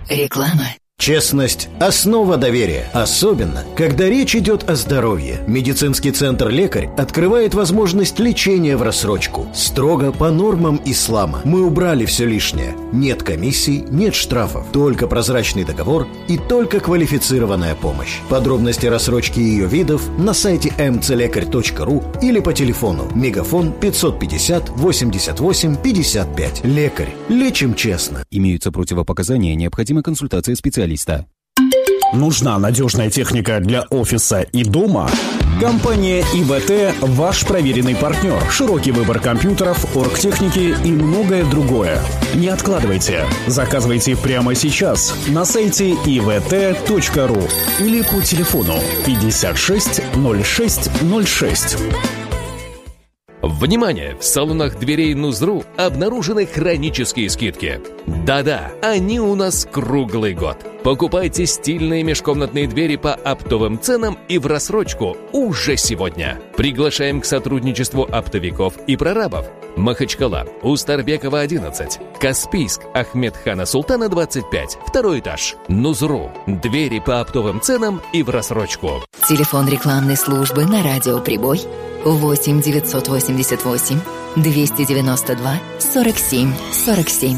Реклама. Честность – основа доверия, особенно, когда речь идет о здоровье. Медицинский центр «Лекарь» открывает возможность лечения в рассрочку. Строго по нормам ислама. Мы убрали все лишнее. Нет комиссий, нет штрафов. Только прозрачный договор и только квалифицированная помощь. Подробности рассрочки и ее видов на сайте mcлекарь.ру или по телефону мегафон 550 88 55. «Лекарь». Лечим честно. Имеются противопоказания, необходима консультация специалиста. Нужна надежная техника для офиса и дома? Компания ИВТ – ваш проверенный партнер. Широкий выбор компьютеров, оргтехники и многое другое. Не откладывайте. Заказывайте прямо сейчас на сайте ivt.ru или по телефону 56 06 06. Внимание! В салонах дверей Нузру обнаружены хронические скидки. Да-да, они у нас круглый год. Покупайте стильные межкомнатные двери по оптовым ценам и в рассрочку уже сегодня. Приглашаем к сотрудничеству оптовиков и прорабов. Махачкала, Устарбекова, 11. Каспийск, Ахмедхана Султана, 25. Второй этаж. Нузру. Двери по оптовым ценам и в рассрочку. Телефон рекламной службы на радио «Прибой» 8 988 292 47 47.